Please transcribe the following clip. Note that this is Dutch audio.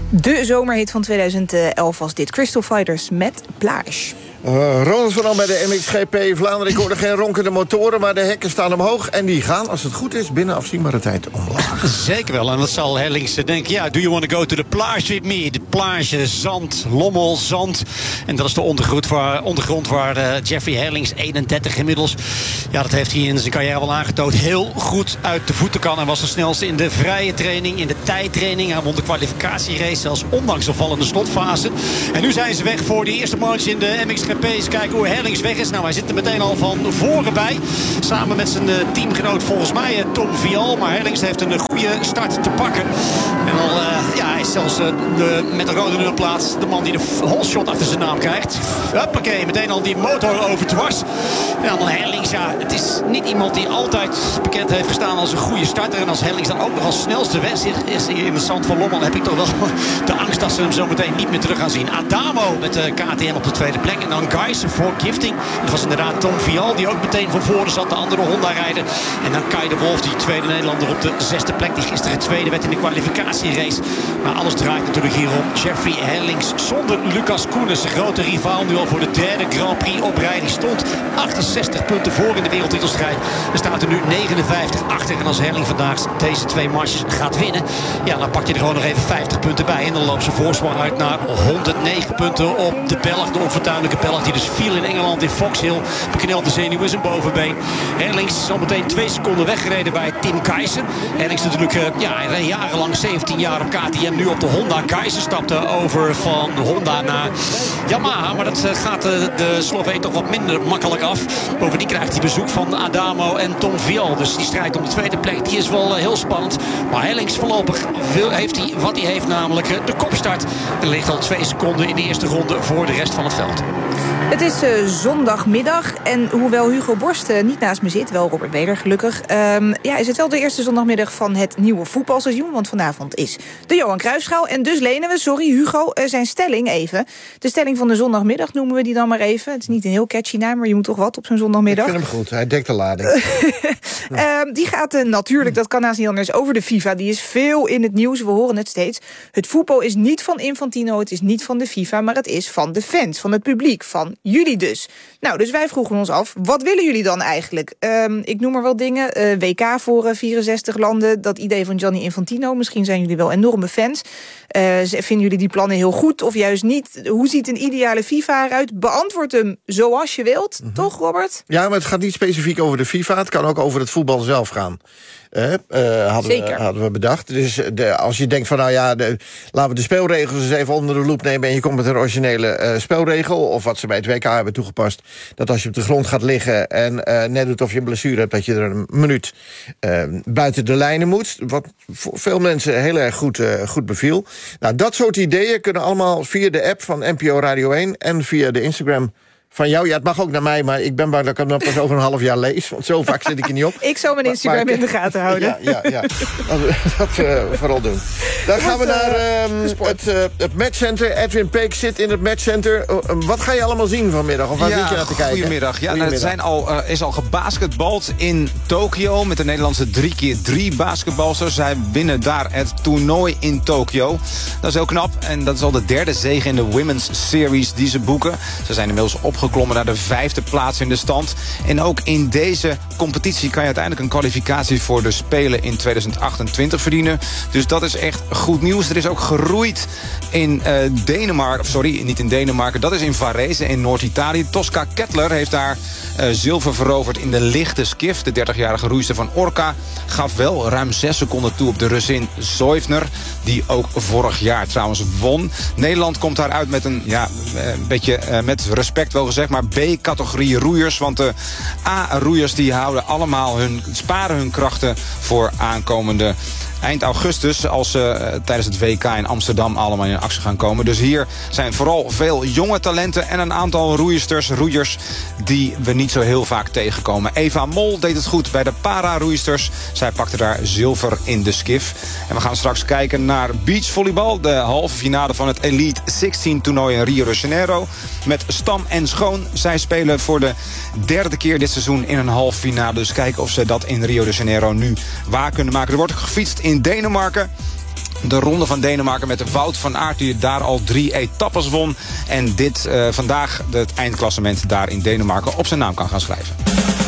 De zomerhit van 2011 was dit. Crystal Fighters met Plage. Ronald van Al bij de MXGP Vlaanderen. Ik hoorde geen ronkende motoren, maar de hekken staan omhoog. En die gaan, als het goed is, binnen afzienbare tijd omlaag. Zeker wel. En dat zal Herlings denken. Ja, do you want to go to the plage with me? De plage, zand, lommel, zand. En dat is de ondergrond waar Jeffrey Herlings, 31 inmiddels. Ja, dat heeft hij in zijn carrière wel aangetoond. Heel goed uit de voeten kan. Hij was de snelste in de vrije training, in de tijdtraining. Hij won de kwalificatierace, zelfs ondanks de vallende slotfase. En nu zijn ze weg voor de eerste marge in de MXGP. Eens kijken hoe Herlings weg is. Nou, hij zit er meteen al van voren bij. Samen met zijn teamgenoot, volgens mij Tom Vial. Maar Herlings heeft een goede start te pakken. En al, hij is zelfs met de rode nummerplaat de man die de holshot achter zijn naam krijgt. Hoppakee, meteen al die motor overdwars. En dan Herlings, ja, het is niet iemand die altijd bekend heeft gestaan als een goede starter. En als Herlings dan ook nog als snelste weg is in de zand van Lommel, heb ik toch wel de angst dat ze hem zo meteen niet meer terug gaan zien. Adamo met de KTM op de tweede plek. En dan Gijssen voor Gifting. Dat was inderdaad Tom Vial die ook meteen van voren zat. De andere Honda-rijder. En dan Kai de Wolf, die tweede Nederlander op de zesde plek. Die gisteren tweede werd in de kwalificatierace. Maar alles draait natuurlijk hier om Jeffrey Herlings. Zonder Lucas Koenis, zijn grote rivaal. Nu al voor de derde Grand Prix op rij. Die stond 68 punten voor in de wereldtitelstrijd. Er staat er nu 59 achter. En als Herling vandaag deze twee marches gaat winnen, ja, dan pak je er gewoon nog even 50 punten bij. En dan loopt zijn voorsprong uit naar 109 punten op de Belg. De onfortuinlijke Belg die dus viel in Engeland in Fox Hill. Bekneld de zenuw in zijn bovenbeen. Herlings is al meteen 2 seconden weggereden bij Tim Gijssen. Herlings natuurlijk hij reed jarenlang 17 jaar op KTM. Nu op de Honda. Gijssen stapte over van Honda naar Yamaha. Maar dat gaat de Sloveen toch wat minder makkelijk af. Bovendien krijgt hij bezoek van Adamo en Tom Vial. Dus die strijd om de tweede plek, die is wel heel spannend. Maar Herlings voorlopig heeft hij wat hij heeft, namelijk de kopstart. Er ligt al 2 seconden in de eerste ronde voor de rest van het veld. Het is zondagmiddag en hoewel Hugo Borst niet naast me zit, wel Robert Beder gelukkig, is het wel de eerste zondagmiddag van het nieuwe voetbalseizoen, want vanavond is de Johan Cruijffschaal en dus lenen we, sorry Hugo, zijn stelling even. De stelling van de zondagmiddag noemen we die dan maar even. Het is niet een heel catchy naam, maar je moet toch wat op zo'n zondagmiddag. Ik vind hem goed, hij dekt de lading. Die gaat natuurlijk, dat kan naast niet anders, over de FIFA. Die is veel in het nieuws, we horen het steeds. Het voetbal is niet van Infantino, het is niet van de FIFA, maar het is van de fans, van het publiek, van jullie dus. Nou, dus wij vroegen ons af, wat willen jullie dan eigenlijk? Ik noem maar wel dingen. WK voor 64 landen, dat idee van Gianni Infantino. Misschien zijn jullie wel enorme fans. Vinden jullie die plannen heel goed of juist niet? Hoe ziet een ideale FIFA eruit? Beantwoord hem zoals je wilt, toch Robert? Ja, maar het gaat niet specifiek over de FIFA. Het kan ook over het voetbal zelf gaan. Hadden we bedacht. Dus als je denkt van laten we de speelregels eens even onder de loep nemen en je komt met een originele spelregel, of wat ze bij het WK hebben toegepast, dat als je op de grond gaat liggen en net doet of je een blessure hebt, dat je er een minuut buiten de lijnen moet. Wat voor veel mensen heel erg goed beviel. Nou, dat soort ideeën kunnen allemaal via de app van NPO Radio 1 en via de Instagram van jou. Ja, het mag ook naar mij, maar ik ben bang dat ik hem dan pas over een half jaar lees. Want zo vaak zit ik er niet op. Ik zal mijn Instagram in de gaten houden. Ja. Dat vooral doen. Dan gaan we naar het matchcenter. Edwin Peek zit in het matchcenter. Wat ga je allemaal zien vanmiddag? Of waar zit je naar te kijken? Goedemiddag. Ja, er is al gebasketbald in Tokio met de Nederlandse 3x3 basketbalsters. Zij winnen daar het toernooi in Tokio. Dat is heel knap. En dat is al de 3e zege in de Women's Series die ze boeken. Ze zijn inmiddels opgeklommen naar de 5e plaats in de stand. En ook in deze competitie kan je uiteindelijk een kwalificatie voor de Spelen in 2028 verdienen. Dus dat is echt goed nieuws. Er is ook geroeid in Denemarken. Sorry, niet in Denemarken. Dat is in Varese in Noord-Italië. Tosca Kettler heeft daar zilver veroverd in de lichte skiff. De 30-jarige roeister van Orca gaf wel ruim 6 seconden toe op de Russin Zoifner, die ook vorig jaar trouwens won. Nederland komt daaruit met een beetje met respect wel gezegd, maar B-categorie roeiers. Want de A-roeiers die sparen hun krachten voor aankomende eind augustus, als ze tijdens het WK in Amsterdam allemaal in actie gaan komen. Dus hier zijn vooral veel jonge talenten en een aantal roeiers die we niet zo heel vaak tegenkomen. Eva Mol deed het goed bij de para-roeisters. Zij pakte daar zilver in de skiff. En we gaan straks kijken naar beachvolleybal, de halve finale van het Elite 16 toernooi in Rio de Janeiro. Met Stam en Schoon. Zij spelen voor de 3e keer dit seizoen in een halve finale. Dus kijken of ze dat in Rio de Janeiro nu waar kunnen maken. Er wordt gefietst in Denemarken. de Ronde van Denemarken met Wout van Aert, die daar al 3 etappes won. En vandaag het eindklassement daar in Denemarken op zijn naam kan gaan schrijven.